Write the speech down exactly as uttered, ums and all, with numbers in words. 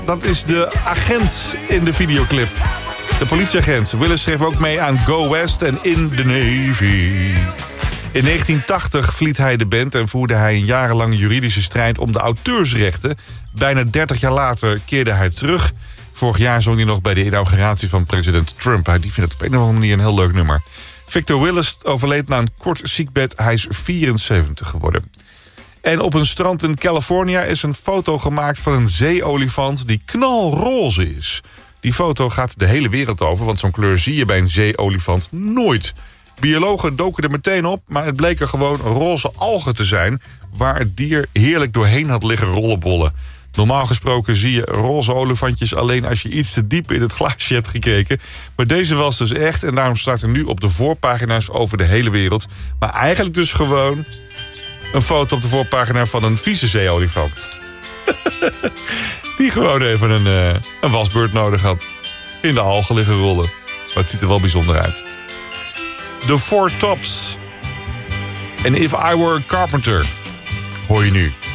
Dat is de agent in de videoclip. De politieagent. Willis schreef ook mee aan Go West en In the Navy. In negentien tachtig verliet hij de band en voerde hij een jarenlange juridische strijd om de auteursrechten. Bijna dertig jaar later keerde hij terug. Vorig jaar zong hij nog bij de inauguratie van president Trump. Hij die vindt het op een of andere manier een heel leuk nummer. Victor Willis overleed na een kort ziekbed. Hij is vierenzeventig geworden. En op een strand in Californië is een foto gemaakt van een zeeolifant die knalroze is. Die foto gaat de hele wereld over, want zo'n kleur zie je bij een zeeolifant nooit. Biologen doken er meteen op, maar het bleek er gewoon roze algen te zijn, waar het dier heerlijk doorheen had liggen rollenbollen. Normaal gesproken zie je roze olifantjes alleen als je iets te diep in het glaasje hebt gekeken. Maar deze was dus echt en daarom staat er nu op de voorpagina's over de hele wereld. Maar eigenlijk dus gewoon een foto op de voorpagina van een vieze zeeolifant. Die gewoon even een, uh, een wasbeurt nodig had. In de algen liggen rollen. Maar het ziet er wel bijzonder uit. The Four Tops. En If I Were a Carpenter hoor je nu.